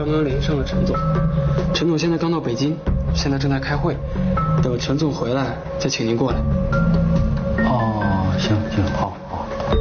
刚刚联系上了陈总，陈总现在刚到北京，现在正在开会，等陈总回来再请您过来。 哦，行，好。